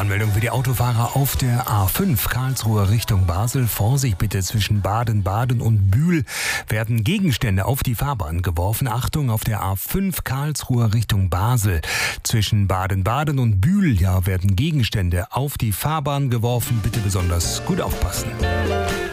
Warnmeldung für die Autofahrer auf der A5 Karlsruhe Richtung Basel. Vorsicht bitte, zwischen Baden-Baden und Bühl werden Gegenstände auf die Fahrbahn geworfen. Achtung, auf der A5 Karlsruhe Richtung Basel. Zwischen Baden-Baden und Bühl werden Gegenstände auf die Fahrbahn geworfen. Bitte besonders gut aufpassen.